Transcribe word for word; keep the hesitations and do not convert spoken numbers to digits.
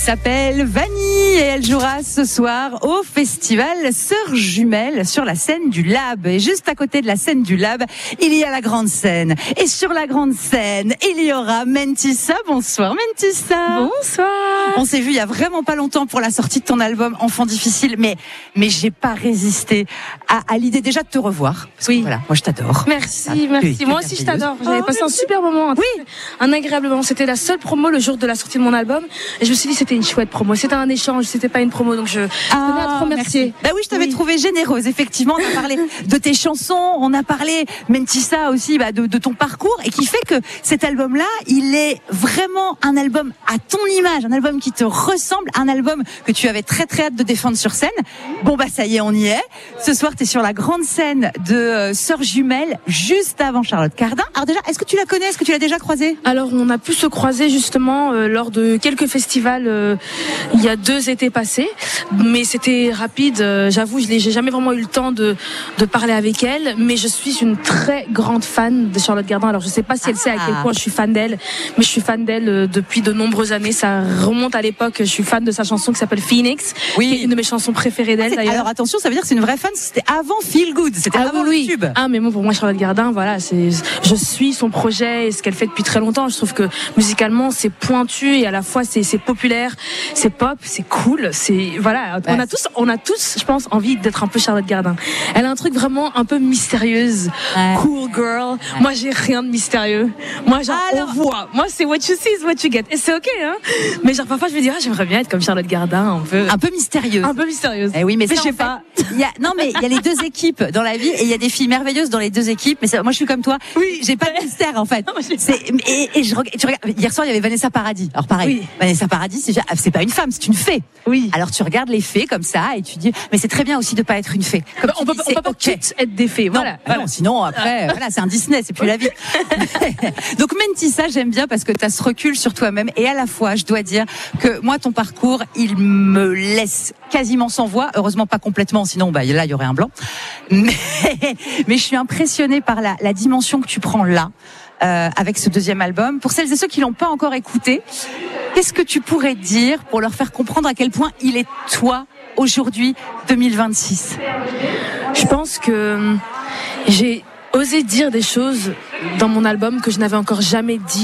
s'appelle Vanille et elle jouera ce soir au festival Sœurs Jumelles sur la scène du Lab. Et juste à côté de la scène du Lab, il y a la grande scène. Et sur la grande scène, il y aura Mentissa. Bonsoir Mentissa. Bonsoir. On s'est vu il y a vraiment pas longtemps pour la sortie de ton album Enfant difficile, mais mais j'ai pas résisté à, à l'idée déjà de te revoir. Parce oui. Que, voilà, moi je t'adore. Merci, ah, merci. Tu, moi aussi je t'adore. J'avais oh, passé merci. un super moment, un, oui. un agréable moment. C'était la seule promo le jour de la sortie de mon album, et je me suis dit c'était une chouette promo. C'était un échange, c'était pas une promo, donc je ah, tenais à te remercier. Bah oui, je t'avais oui. trouvé généreuse. Effectivement, on a parlé de tes chansons, on a parlé Mentissa aussi bah, de, de ton parcours, et qui fait que cet album-là, il est vraiment un album à ton image, un album qui te ressemble, un album que tu avais très très hâte de défendre sur scène. Bon bah ça y est, on y est. Ce soir, t'es sur la grande scène de euh, Sœurs Jumelles, juste avant Charlotte Cardin. Alors déjà, est-ce que tu la connais? Est-ce que tu l'as déjà croisée? Alors on a pu se croiser justement euh, lors de quelques festivals euh, il y a deux étés passés, mais c'était rapide. Euh, j'avoue, je l'ai, j'ai jamais vraiment eu le temps de de parler avec elle, mais je suis une très grande fan de Charlotte Cardin. Alors je sais pas si elle sait à quel point je suis fan d'elle, mais je suis fan d'elle euh, depuis de nombreuses années. Ça remonte à l'époque. Je suis fan de sa chanson qui s'appelle Phoenix, oui. qui est une de mes chansons préférées d'elle. Ah, d'ailleurs. Alors attention, ça veut dire que c'est une vraie fan. C'était avant Feel Good, c'était ah, avant oui, le tube. Ah mais bon, pour moi Charlotte Cardin, voilà, c'est, je suis son projet et ce qu'elle fait depuis très longtemps. Je trouve que musicalement c'est pointu et à la fois c'est, c'est populaire, c'est pop, c'est cool, c'est voilà. On a tous, on a tous, je pense, envie d'être un peu Charlotte Cardin. Elle a un truc vraiment un peu mystérieuse, ouais. cool girl. Ouais. Moi j'ai rien de mystérieux. Moi genre Alors... on voit. Moi c'est what you see is what you get. Et c'est ok hein. Mais genre parfois je me dis ah j'aimerais bien être comme Charlotte Cardin, un peu, un peu mystérieuse. Un peu mystérieuse. Eh oui mais, mais ça, je sais pas. Il y a, non mais il y a les deux équipes dans la vie et il y a des filles merveilleuses dans les deux équipes. Mais ça, moi je suis comme toi. Oui. J'ai pas de mystère en fait. Non, c'est, et, et je tu regardes. Hier soir il y avait Vanessa Paradis. Alors pareil. Oui. Vanessa Paradis c'est, c'est pas une femme, c'est une fée. Oui. Alors tu regardes les fées comme ça et tu dis mais c'est très bien aussi de pas être une fée. Comme bah, on, peut, dis, on peut pas okay. toutes être des fées. Voilà. Non, voilà. non sinon après voilà c'est un Disney, c'est plus la vie. Donc Mentissa j'aime bien parce que tu as ce recul sur toi-même et à la fois je dois dire que moi ton parcours il me laisse quasiment sans voix. Heureusement pas complètement, sinon bah là il y aurait un blanc. Mais, mais je suis impressionnée par la, la dimension que tu prends là. Euh, avec ce deuxième album. Pour celles et ceux qui l'ont pas encore écouté, qu'est-ce que tu pourrais dire pour leur faire comprendre à quel point il est toi aujourd'hui, deux mille vingt-six? Je pense que j'ai osé dire des choses dans mon album que je n'avais encore jamais dit